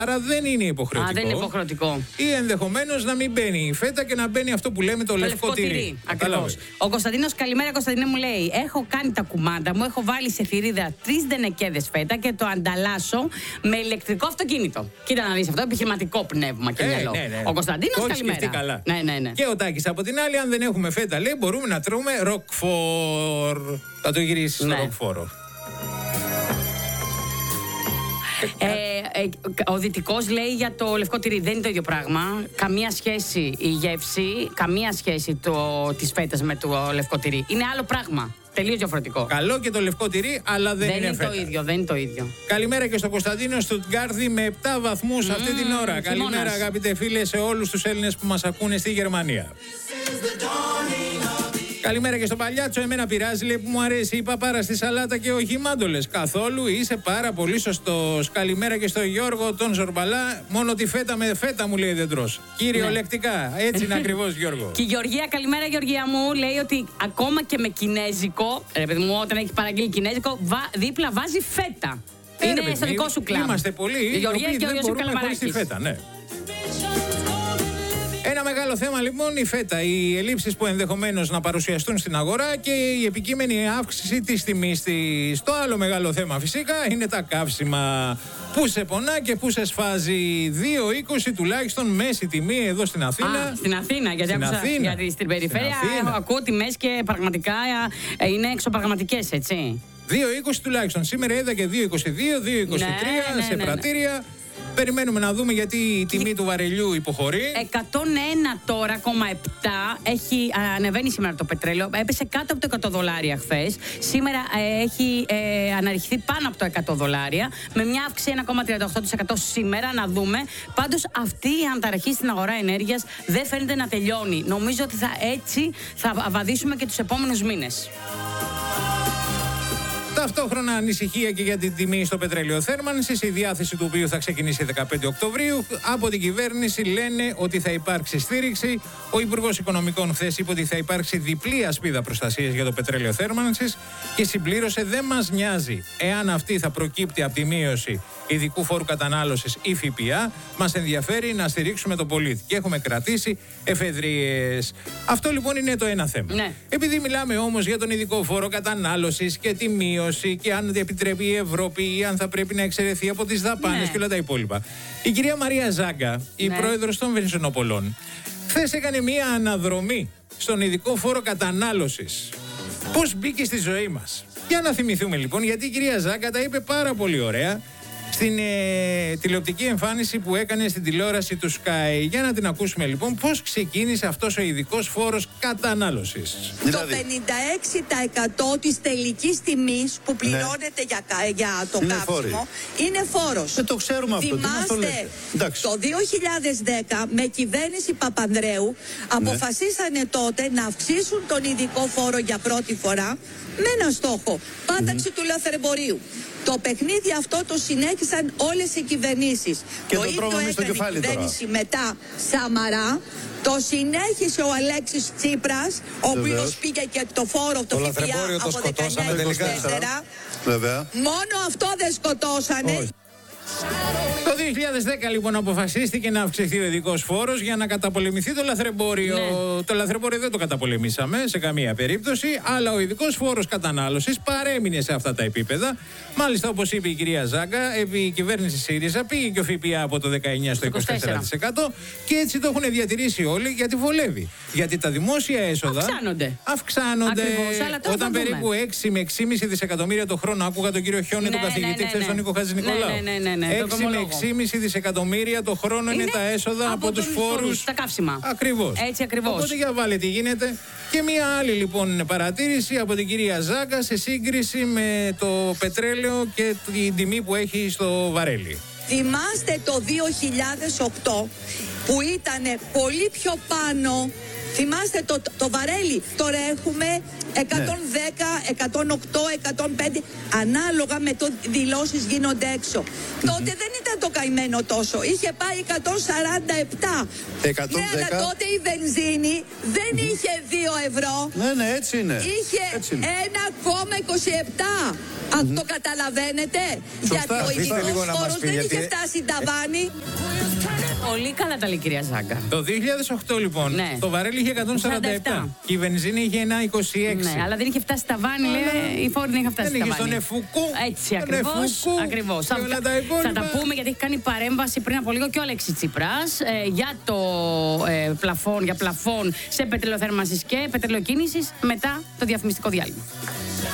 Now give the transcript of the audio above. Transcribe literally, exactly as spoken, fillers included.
Άρα δεν είναι υποχρεωτικό. Α, δεν είναι υποχρεωτικό. Ή ενδεχομένως να μην μπαίνει η φέτα και να μπαίνει αυτό που λέμε το, το λευκό, λευκό τυρί. Ακριβώς. Ο Κωνσταντίνος, καλημέρα Κωνσταντίνε, μου λέει: έχω κάνει τα κουμάντα μου, έχω βάλει σε θηρίδα τρεις δενεκέδες φέτα και το ανταλλάσσω με ηλεκτρικό αυτοκίνητο. Κοίτα να δεις αυτό, επιχειρηματικό πνεύμα και ε, μυαλό. Ναι, ναι. Ο Κωνσταντίνος, καλημέρα. Καλά. Ναι, ναι, ναι. Και ο Τάκης από την άλλη, αν δεν έχουμε φέτα, λέει, μπορούμε να τρώμε ροκφόρ. Θα το γυρίσεις ναι. στο ροκφόρο. Ε, ε, ο Δυτικός λέει για το λευκό τυρί δεν είναι το ίδιο πράγμα. Καμία σχέση η γεύση, καμία σχέση το, της φέτας με το λευκό τυρί. Είναι άλλο πράγμα. Τελείως διαφορετικό. Καλό και το λευκό τυρί, αλλά δεν, δεν είναι, είναι φέτα. το ίδιο. Δεν είναι το ίδιο. Καλημέρα και στο Κωνσταντίνο Στουτγκάρδη με επτά βαθμούς mm, αυτή την ώρα. Καλημέρα, αγαπητέ φίλε, σε όλους τους Έλληνες που μας ακούνε στη Γερμανία. Καλημέρα και στο Παλιάτσο. Εμένα πειράζει, λέει, που μου αρέσει η παπάρα στη σαλάτα και όχι μάντολες. Καθόλου, είσαι πάρα πολύ σωστός. Καλημέρα και στο Γιώργο τον Ζορμπαλά. Μόνο τη φέτα με φέτα μου λέει δεν τρως. Κυριολεκτικά. Ναι. Έτσι είναι ακριβώς, Γιώργο. Και η Γεωργία, καλημέρα Γεωργία μου, λέει ότι ακόμα και με κινέζικο, ρε παιδί μου, όταν έχει παραγγείλει κινέζικο, βα, δίπλα βάζει φέτα. Ε, είναι ρε, στο δικό σου κλαμπ. Είμαστε πολλοί. Η Γεωργία και ο Ιωσήφ Καλαμαράκης. Φέτα, ναι. Ένα μεγάλο θέμα λοιπόν η φέτα, οι ελλείψεις που ενδεχομένως να παρουσιαστούν στην αγορά και η επικείμενη αύξηση της τιμής της. Το άλλο μεγάλο θέμα φυσικά είναι τα καύσιμα. Πού σε πονά και πού σε σφάζει. δύο είκοσι τουλάχιστον μέση τιμή εδώ στην Αθήνα. Α, στην Αθήνα, γιατί στην, άκουσα, Αθήνα. Γιατί στην περιφέρεια στην ακούω τιμές και πραγματικά είναι εξωπραγματικές, έτσι. δύο είκοσι τουλάχιστον. Σήμερα είδα και δύο είκοσι δύο, δύο είκοσι τρία ναι, ναι, σε ναι, ναι, πρατήρια. Ναι. Περιμένουμε να δούμε γιατί η τιμή του βαρελιού υποχωρεί. εκατόν ένα τώρα, κόμμα επτά έχει ανεβαίνει σήμερα το πετρέλαιο. Έπεσε κάτω από το εκατό δολάρια χθες. Σήμερα ε, έχει ε, αναρριχθεί πάνω από το εκατό δολάρια. Με μια αύξηση ένα κόμμα τριάντα οκτώ τοις εκατό σήμερα, να δούμε. Πάντως αυτή η ανταραχή στην αγορά ενέργειας δεν φαίνεται να τελειώνει. Νομίζω ότι θα, έτσι θα βαδίσουμε και τους επόμενους μήνες. Ταυτόχρονα ανησυχία και για την τιμή στο πετρέλαιο θέρμανσης, η διάθεση του οποίου θα ξεκινήσει δεκαπέντε Οκτωβρίου. Από την κυβέρνηση λένε ότι θα υπάρξει στήριξη. Ο Υπουργός Οικονομικών χθες είπε ότι θα υπάρξει διπλή ασπίδα προστασίας για το πετρέλαιο θέρμανσης και συμπλήρωσε: δεν μας νοιάζει εάν αυτή θα προκύπτει από τη μείωση ειδικού φόρου κατανάλωσης ή ΦΠΑ. Μας ενδιαφέρει να στηρίξουμε τον πολίτη και έχουμε κρατήσει εφεδρίες. Αυτό λοιπόν είναι το ένα θέμα. Ναι. Επειδή μιλάμε όμως για τον ειδικό φόρο κατανάλωσης και τη μείωση και αν επιτρέπει η Ευρώπη ή αν θα πρέπει να εξαιρεθεί από τις δαπάνες ναι. και όλα τα υπόλοιπα. Η κυρία Μαρία Ζάγκα, η ναι. πρόεδρος των Βενζινοπολών, χθες έκανε μία αναδρομή στον ειδικό φόρο κατανάλωσης. Πώς μπήκε στη ζωή μας. Για να θυμηθούμε λοιπόν, γιατί η κυρία Ζάγκα τα είπε πάρα πολύ ωραία στην ε, τηλεοπτική εμφάνιση που έκανε στην τηλεόραση του Sky. Για να την ακούσουμε λοιπόν πώς ξεκίνησε αυτός ο ειδικός φόρος κατανάλωσης. Δηλαδή. Το πενήντα έξι τοις εκατό της τελικής τιμής που πληρώνεται ναι. για, για το είναι καύσιμο φόροι. Είναι φόρος. Δεν το ξέρουμε αυτό. Θυμάστε, το δύο χιλιάδες δέκα με κυβέρνηση Παπανδρέου ναι. αποφασίσανε τότε να αυξήσουν τον ειδικό φόρο για πρώτη φορά με ένα στόχο, πάταξη mm-hmm. του λαθρεμπορίου. Το παιχνίδι αυτό το συνέχισαν όλες οι κυβερνήσεις. Και το, το ίδιο έκανε η κυβέρνηση τώρα. Μετά Σαμαρά. Το συνέχισε ο Αλέξης Τσίπρας, ο οποίος πήγε και το φόρο, το ΦΠΑ από δεκαεννιά είκοσι τέσσερα. Μόνο αυτό δεν σκοτώσανε. Όχι. Το δύο χιλιάδες δέκα λοιπόν αποφασίστηκε να αυξηθεί ο ειδικός φόρος για να καταπολεμηθεί το λαθρεμπόριο. Ναι. Το λαθρεμπόριο δεν το καταπολεμήσαμε σε καμία περίπτωση, αλλά ο ειδικός φόρος κατανάλωσης παρέμεινε σε αυτά τα επίπεδα. Μάλιστα, όπως είπε η κυρία Ζάγκα, επί η κυβέρνηση ΣΥΡΙΖΑ πήγε και ο ΦΠΑ από το δεκαεννιά στο είκοσι τέσσερα τοις εκατό και έτσι το έχουν διατηρήσει όλοι, γιατί βολεύει. Γιατί τα δημόσια έσοδα αυξάνονται. αυξάνονται Ακριβώς, όταν περίπου έξι με έξι κόμμα πέντε δισεκατομμύρια το χρόνο, άκουγα τον κύριο Χιόνι, ναι, τον καθηγητή, ναι, ναι, ναι. τον Νίκο Χατζηνικολάου. Ναι, ναι, ναι, ναι. έξι με έξι κόμμα πέντε δισεκατομμύρια το χρόνο είναι, είναι τα έσοδα από, από τους φόρους. Τα καύσιμα. Ακριβώς. Έτσι ακριβώς. Οπότε για βάλε τι γίνεται. Και μία άλλη λοιπόν παρατήρηση από την κυρία Ζάγκα σε σύγκριση με το πετρέλαιο και την τιμή που έχει στο βαρέλι. Θυμάστε το δύο χιλιάδες οκτώ που ήταν πολύ πιο πάνω. Θυμάστε το, το βαρέλι. Τώρα έχουμε εκατόν δέκα, εκατόν οκτώ, εκατόν πέντε, ανάλογα με το δηλώσεις γίνονται έξω. Mm-hmm. Τότε δεν ήταν το καημένο τόσο, είχε πάει εκατόν σαράντα επτά. εκατόν δέκα. Ναι, αλλά τότε η βενζίνη δεν mm-hmm. είχε δύο ευρώ. Ναι, ναι, έτσι είναι. Είχε ένα κόμμα είκοσι επτά. Mm-hmm. Αν το καταλαβαίνετε, σωστά, γιατί ο ειδικός φόρος δεν γιατί... είχε φτάσει ταβάνι. Πολύ καλά τα λέει, κυρία Ζάγκα. Το δύο χιλιάδες οκτώ λοιπόν, ναι. το βαρέλι είχε εκατόν σαράντα επτά και η βενζίνη είχε ένα είκοσι έξι. Ναι, αλλά δεν είχε φτάσει τα βάνη, λέει, η φόρη δεν είχε φτάσει δεν τα είχε βάνη. στον εφουκού. Έτσι ακριβώς. Ακριβώς. Θα, θα τα πούμε γιατί έχει κάνει παρέμβαση πριν από λίγο και ο Αλέξης Τσίπρας ε, για το ε, πλαφόν, για πλαφόν σε πετρελοθέρμανσης και πετρελοκίνησης μετά το διαφημιστικό διάλειμμα.